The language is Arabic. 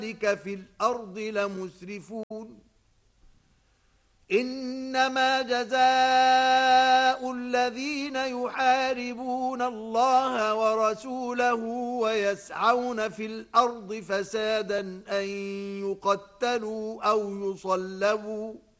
في الأرض لمسرفون إنما جزاء الذين يحاربون الله ورسوله ويسعون في الأرض فسادا أن يقتلوا أو يصلبوا